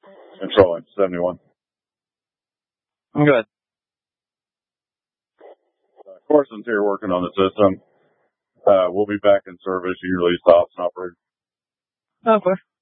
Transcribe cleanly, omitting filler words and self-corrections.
Control 71. Good. Carson's here working on the system. We'll be back in service. You release the ops and operator. Okay.